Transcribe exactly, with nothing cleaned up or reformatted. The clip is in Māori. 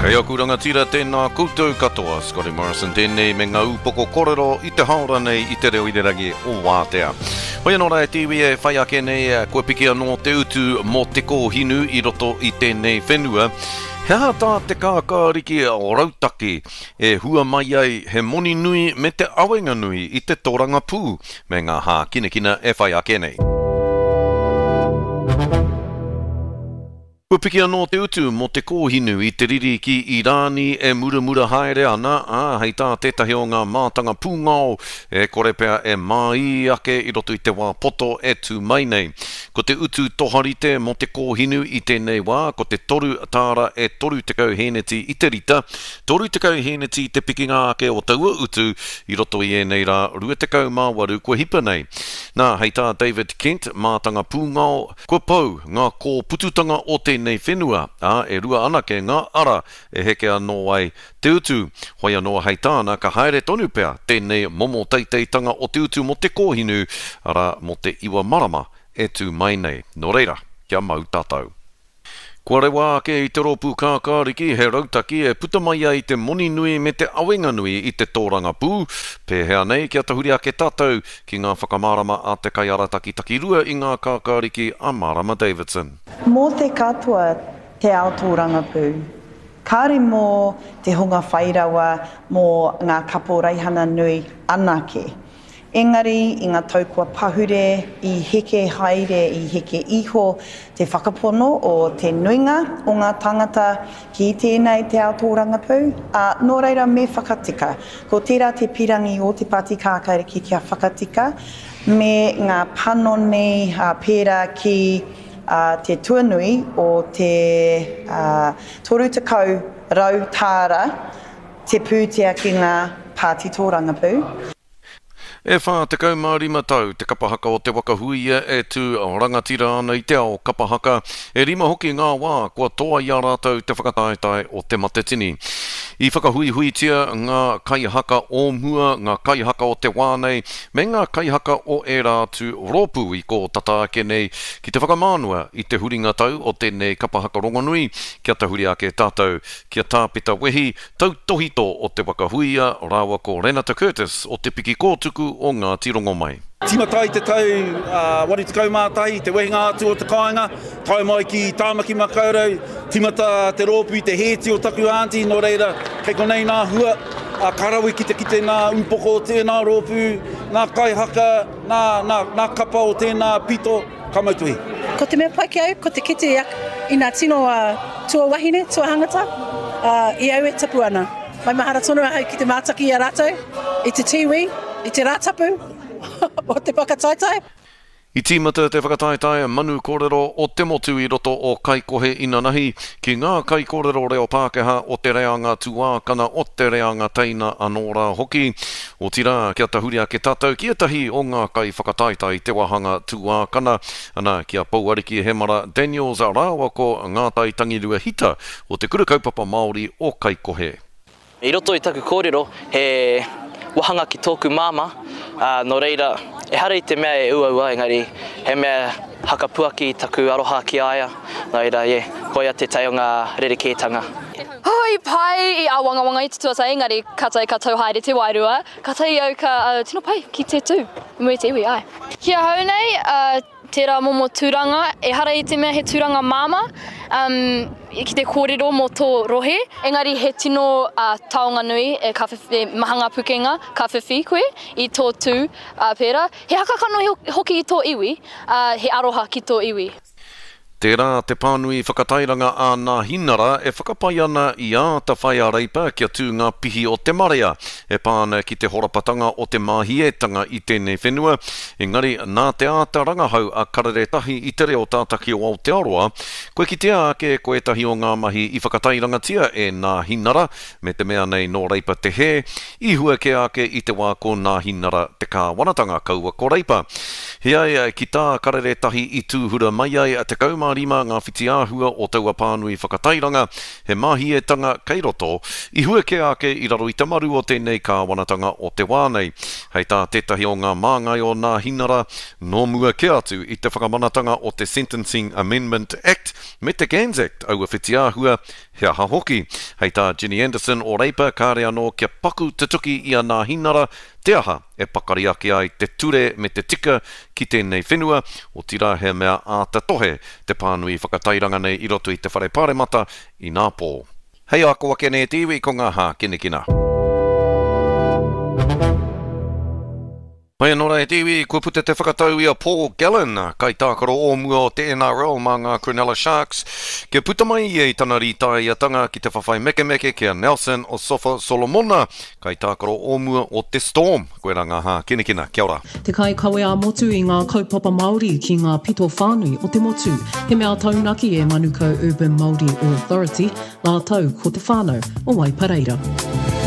Kei aku rangatira tēnā koutou katoa, Scotty Morrison tēnei me ngā upoko korero i te haora nei i te reo i te rangi o Wātea. Hoi anō rai tiwi e whai ake nei kua piki anō te utu mō te kōhinu i roto i tēnei whenua. He aha tā te kākāriki o Rautaki e hua mai ai he moni nui me te awenga nui i te tōranga pū me ngā hā kinekina e whai ake nei. Kua piki anō te utu mō te kōhinu i te riri ki Irani e mura mura haere ana, ah, hei tā tētahi o ngā mātanga pūngao e kore pea e mai ake i roto i te wā poto e tū mai nei. Ko te utu toharite mō te kōhinu i tēnei wā, ko te toru tāra e toru te kau heneti i te rita, toru te kau heneti i te pikinga ake o taua utu i roto i e nei rā, rua te kau māwaru kua hipa nei. Nā, hei tā David Kent, mātanga pūngao, kua pau ngā kō pututanga o te nei whenua, a, e rua ana ke ngā ara e heke anō ai te utu. Hoi anō hei tāna ka haere tonu pea tēnei momo teiteitanga o te utu mo te kōhinu, ara mo te iwa marama e tū mai nei. Nō reira, kia mau tātou. Kua rewa ake i te rōpū kākāriki he Rautaki e puta mai ai te moni nui me te awenga nui i te tōranga pū. Pēhea nei kia tahuri ake tātou ki ngā whakamārama a te kai arataki takirua i ngā kākāriki a Marama Davidson. Mō te katoa te ao tōranga pū, kāre mō te hunga whairawa mō ngā kapo reihana nui anake. Engari, i ngā taukua pahure, i heke haere, i heke iho, te whakapono o te nuinga o ngā tangata ki tēnei te ao tōranga pū. A nō reira me whakatika, ko tērā te pirangi o te pāti kākāriki kia whakatika, me ngā panoni uh, pērā ki uh, te tuanui o te uh, toru tekau rau tāra, te pūtea ki ngā pāti tōranga pū. E whā te kaumārima tau, te kapahaka o te wakahuia e tū rangatira ana i te ao kapahaka. E rima hoki ngā wā, kua toa i a rātou te whakataetai o te matetini. I whakahui hui tia ngā kaihaka o mua, ngā kaihaka o te wānei, me ngā kaihaka o e rātu rōpū i ko tata ake nei ki te whakamānua i te huringa tau o tēnei kapahaka rongonui, kia tahuri ake tātou, kia tāpita wehi, tau tohito o te wakahuia, rāua ko Renata Curtis o te piki kōtuku o ngā tirongo mai. Timatai te tau, uh, wari te kaumātai, te wehinga atu o te kāinga, tau mai ki Tāmaki Makaurau, timata te rōpū i te hēti o taku ānti, no reira, kei konei nā hua, uh, karawi ki te kite nā umpoko o tēnā rōpū, nā kaihaka, nā, nā, nā kapa o tēnā pito, ka mautuhi. Ko te mea pai ki au, ko te kite iak, i nā tino uh, tua wahine, tua hangata, uh, i au e tapu ana. Mai mahara tonu au ki te mātaki i a rātou, i te tiwi, i te rātapu, o te whakataitai. I tīmata te whakataitai manu kōrero o te motu i roto o kaikohe inanahi ki ngā kaikōrero reo Pākehā o te reanga tuākana o te reanga teina anōra hoki. O tira kia tahuri ake tātou ki etahi o ngā kai whakataitai te wahanga tuākana. Ana kia pauariki he mara Daniels rāua ko ngā tai tangirua hita o te kura kaupapa Māori o kaikohe. I roto i taku kōrero he wahanga ki tōku māma, uh, no reira, e hara i te mea e ua ua, engari, he mea hakapuaki taku aroha ki aia, no reira, ye, koia te tai o ngā rerekētanga. Hoi pai i a wanga wanga i te tuatai, engari, katai ka tau haere te wairua, katai au ka uh, tino pai ki te tū, mui te iwi, ai. Kia hau nei, uh, tērā momo tūranga, e hara i te mea he tūranga māma, um, ki te kōrero mō tō rohe. Engari he tino uh, taonga nui, e kawhiwhi, mahanga pukenga, ka whiwhi koe, i tō tū uh, pēra. He hakakano hoki i tō iwi, uh, he aroha ki tō iwi. Tērā te pānui whakatairanga a ngā hinara e whakapai ana i a ta whai a reipa kia tū ngā pihi o te marea e pāna ki te horapatanga o te māhietanga i tēnei whenua. Engari, nā te āta rangahau a karere tahi i te reo tātaki o Aotearoa, koe ki te ake koe tahi o ngā mahi i whakatairanga tia e ngā hinara me te mea nei no reipa te he, i hua ke ake i te wā ko ngā hinara te kāwanatanga kaua ko reipa. He ai ki tā karere tahi i tūhura mai ai a te kauma mārima ngā whiti āhua o taua pānui whakatairanga, he mahi e tanga kei roto, i hua ke ake i raro i tamaru o tēnei kāwanatanga o te wānei. Hei tā tētahi o ngā māngai o nā hinara, no mua ke atu i te whakamanatanga o te Sentencing Amendment Act, me te Gans Act, aua whiti āhua, hea ha hoki. Hei tā Jenny Anderson o Reipa, kāre anō kia paku te tuki i a nā hinara, te aha e pakari ake ai te ture me te tika ki tēnei whenua, o tira he mea a te tohe te pānui whakatairanga nei i roto i te whare pāremata i nā pō. Hei a koa kene te iwi ko ngā hā kene kina. Mai anō rei te iwi, kua pute te whakatau i a Paul Gallen, kai tākaro o mua o te N R L mā ngā Cronulla Sharks. Kia puta mai i e tana rītai i a tanga ki te whawhai meke meke kia Nelson o Sofa Solomona, kai tākaro o mua o te Storm. Koe rā ngā hā kene kina, kia ora. Te kai kawe a motu i ngā kaupapa Māori ki ngā pito whānui o te motu. He mea taunaki e Manukau Urban Māori Authority, nā tau ko te whānau o Waipareira.